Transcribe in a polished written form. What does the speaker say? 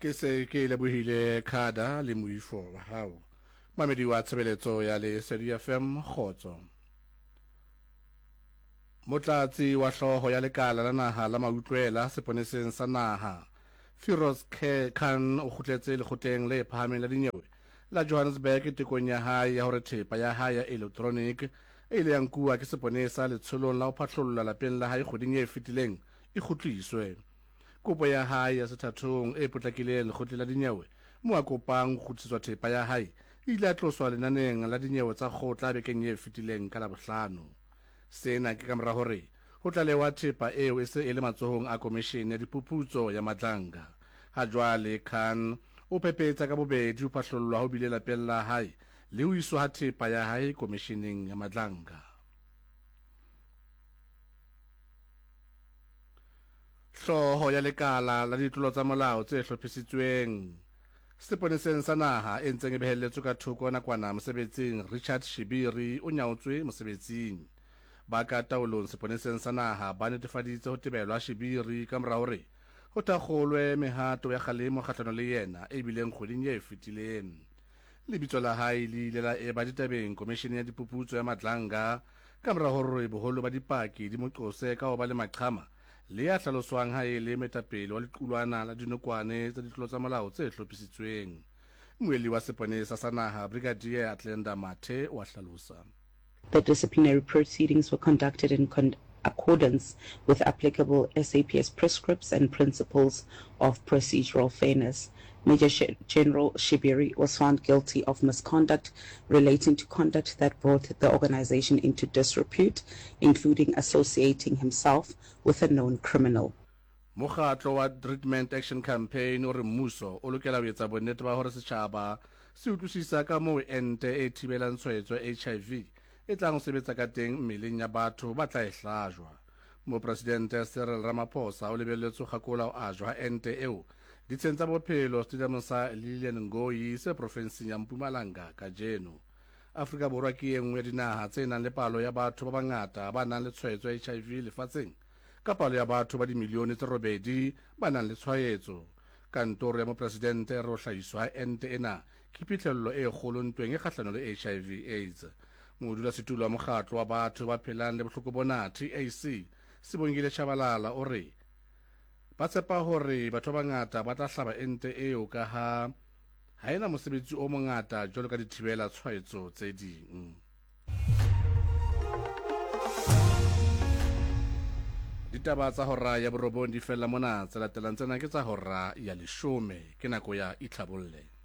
ke se ke lebohile khada le moifo wa hao mamedi wa tshebeletso ya Lesedi FM Khotso. Motlatsi wa hloho ya lekala la naha la mautlwela seponeseng sa naha Firoz Khan o kgutletse lekgotleng le phahameng la dinyewe la Johannesburg tekong ya hae ya hore thepa ya hae ya electronic e ile ya nkuwa ke seponesa letsholong la ho phatlholla lapeng la hae kgweding e fetileng e kgutliswe. Kopo ya hae ya sethathong e potlakileng lekgotla la dinyewe mo a kopang ho kgutliswa thepa ya hae ile a tloswa lenaneng la dinyewe tsa kgotla bekeng e fetileng ka Labohlano. Sena ke ka mora hore ho tla lewa thepa eo e se e le matsohong a komishene ya diphuputso ya Madlanga. Ha jwale Khan o phephetsa ka bobedi ho phatlhollwa ho bile lapeng la hae le ho iswa ha thepa ya hae komisheneng ya Madlanga. Hloho ya lekala la ditlolo tsa molao tse hlophisitsweng seponeseng sa naha e ntseng e behelletswe ka thoko nakwana mosebetsing Richard Shibiri o nyaotswe mosebetsing. Ba ka taolong seponeseng sa naha ba netefaditse ho tebelwa Shibiri ka mora hore ho thakgolwe mehato ya kgalemo kgahlano le yena e bileng kgweding e fetileng. Lebitso la hae le ile la eba ditabeng komishene ya diphuputso ya Madlanga ka mora hore boholo ba dipaki di mo qose ka ho ba le maqhama le ya hlaloswang ha e le metapele wa lequlwana la dinokwane tsa ditlolo tsa molao tse hlophisitsweng. Moeli wa seponesa sa naha Brigadier Atlenda Mathe wa hlalosa. The disciplinary proceedings were conducted in accordance with applicable SAPS prescripts and principles of procedural fairness. Major General Shibiri was found guilty of misconduct relating to conduct that brought the organization into disrepute, including associating himself with a known criminal. Mokgatlo wa Treatment Action Campaign o re mmuso o lokela ho etsa bonnete ba hore setjhaba se utlwisisa ka moo ente e thibelang tshwaetso HIV e tlang ho sebetsa ka teng mmeleng ya batho ba tla e hlajwa. Mopresidente Cyril Ramaphosa o lebelletswe kgakola ho ajwa ha ente eo ditsheng tsa bophelo stadium sa Lilian Ngoyi se profenseng ya Mpumalanga kajeno. Afrika Borwa ke e nngwe ya dinaha tse nang le palo ya batho ba bangata ba nang le tshwaetso ya HIV lefatsheng ka palo ya batho ba dimilione tse 8 ba nang le tshwaetso. Kantoro ya mopresidente re ho hlahiswa ha ente ena ke phitlhello e kgolo ntweng e kgahlano le HIV AIDS. Modulasetulo wa mokgatlo wa batho ba phelang le bohloko bona TAC Sibongile Shabalala o re ba tshepa hore batho ba bangata ba tla hlaba ente eo ka ha ena mosebetsi o mongata jwalo ka dithibela tshwaetso tse ding. Ditaba tsa hora ya borobong di fella mona tse latelang tsena ke tsa hora ya 10 ke nako ya itlhabolle.